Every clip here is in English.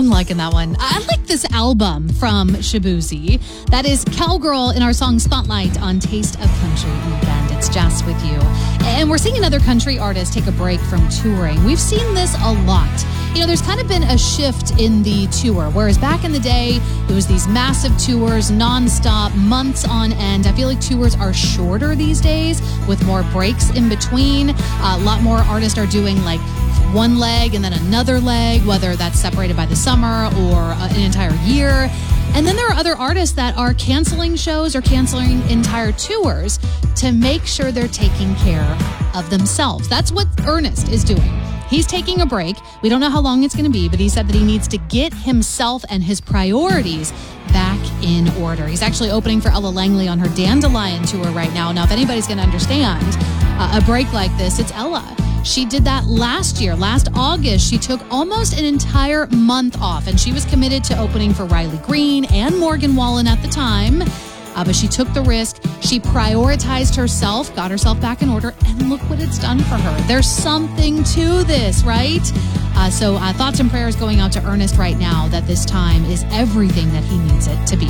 I'm liking that one. I like this album from Shaboozey. That is Cowgirl in our song Spotlight on Taste of Country Weekend. It's Jess with you. And we're seeing another country artist take a break from touring. We've seen this a lot. You know, there's kind of been a shift in the tour, whereas back in the day, there was these massive tours, nonstop, months on end. I feel like tours are shorter these days with more breaks in between. A lot more artists are doing like one leg and then another leg, whether that's separated by the summer or an entire year. And then there are other artists that are canceling shows or canceling entire tours to make sure they're taking care of themselves. That's what Ernest is doing. He's taking a break. We don't know how long it's going to be, but he said that he needs to get himself and his priorities back in order. He's actually opening for Ella Langley on her Dandelion tour right now. Now, if anybody's going to understand a break like this, it's Ella. She did that last year. Last August, she took almost an entire month off, and she was committed to opening for Riley Green and Morgan Wallen at the time. But she took the risk. She prioritized herself, got herself back in order, and look what it's done for her. There's something to this, right? So thoughts and prayers going out to Ernest right now that this time is everything that he needs it to be.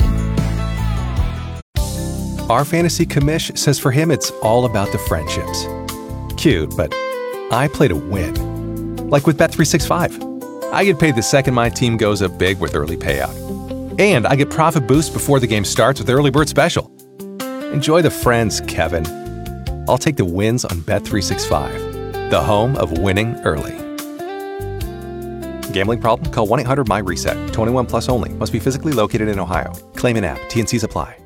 Our fantasy commish says for him it's all about the friendships. Cute, but I play to win. Like with Bet365. I get paid the second my team goes up big with early payout. And I get profit boost before the game starts with Early Bird Special. Enjoy the friends, Kevin. I'll take the wins on Bet365, the home of winning early. Gambling problem? Call 1-800-MY-RESET. 21 plus only. Must be physically located in Ohio. Claim in app. T&Cs apply.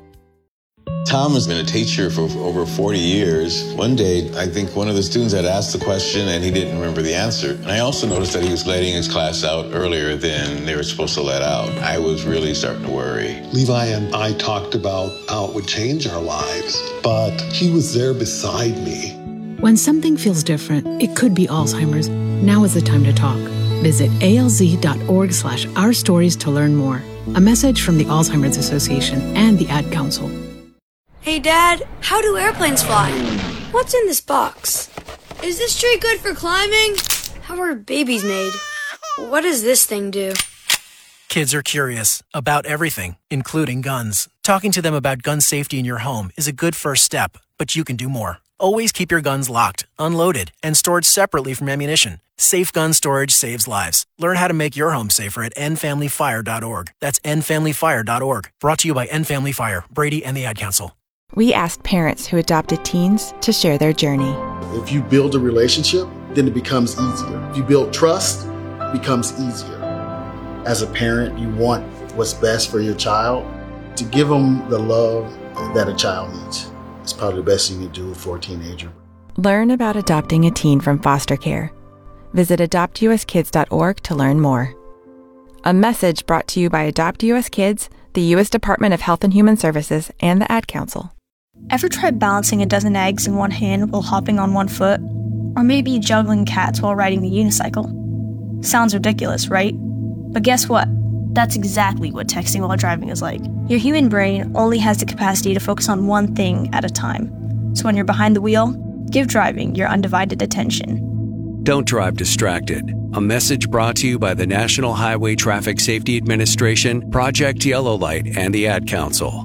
Tom has been a teacher for over 40 years. One day, I think one of the students had asked the question and he didn't remember the answer. And I also noticed that he was letting his class out earlier than they were supposed to let out. I was really starting to worry. Levi and I talked about how it would change our lives, but he was there beside me. When something feels different, it could be Alzheimer's. Now is the time to talk. Visit alz.org/ourstories to learn more. A message from the Alzheimer's Association and the Ad Council. Hey, Dad, how do airplanes fly? What's in this box? Is this tree good for climbing? How are babies made? What does this thing do? Kids are curious about everything, including guns. Talking to them about gun safety in your home is a good first step, but you can do more. Always keep your guns locked, unloaded, and stored separately from ammunition. Safe gun storage saves lives. Learn how to make your home safer at endfamilyfire.org. That's endfamilyfire.org. Brought to you by End Family Fire, Brady, and the Ad Council. We asked parents who adopted teens to share their journey. If you build a relationship, then it becomes easier. If you build trust, it becomes easier. As a parent, you want what's best for your child. To give them the love that a child needs. It's probably the best thing you can do for a teenager. Learn about adopting a teen from foster care. Visit adoptuskids.org to learn more. A message brought to you by Adopt US Kids, the U.S. Department of Health and Human Services, and the Ad Council. Ever tried balancing a dozen eggs in one hand while hopping on one foot? Or maybe juggling cats while riding the unicycle? Sounds ridiculous, right? But guess what? That's exactly what texting while driving is like. Your human brain only has the capacity to focus on one thing at a time. So when you're behind the wheel, give driving your undivided attention. Don't drive distracted. A message brought to you by the National Highway Traffic Safety Administration, Project Yellow Light, and the Ad Council.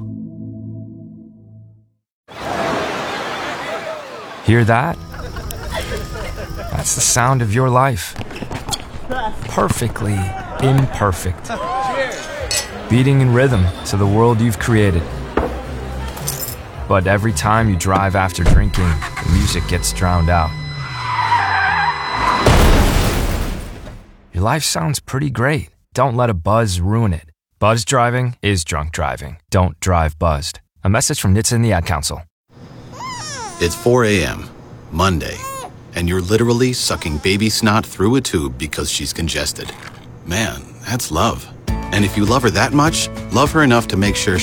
Hear that? That's the sound of your life. Perfectly imperfect. Beating in rhythm to the world you've created. But every time you drive after drinking, the music gets drowned out. Your life sounds pretty great. Don't let a buzz ruin it. Buzz driving is drunk driving. Don't drive buzzed. A message from NHTSA and the Ad Council. It's 4 a.m., Monday, and you're literally sucking baby snot through a tube because she's congested. Man, that's love. And if you love her that much, love her enough to make sure